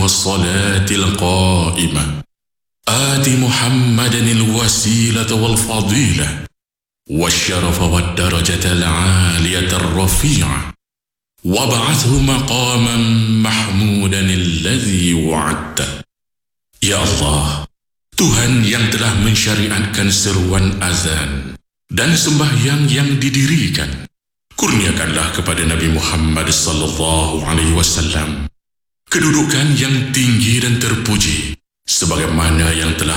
الصلاة القائمة آت محمدا الوسيلة والفضيلة والشرف والدرجة العالية الرفيعة وابعثه مقاما محمودا الذي وعدته. Ya Allah, Tuhan yang telah mensyariatkan seruan azan dan sembahyang yang didirikan, kurniakanlah kepada Nabi Muhammad sallallahu alaihi wasallam kedudukan yang tinggi dan terpuji sebagaimana yang telah